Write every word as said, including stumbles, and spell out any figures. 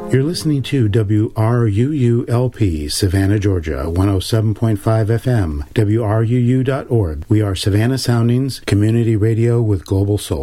You're listening to W R U U L P, Savannah, Georgia, one oh seven point five F M, W R U U dot org. We are Savannah Soundings, community radio with global soul.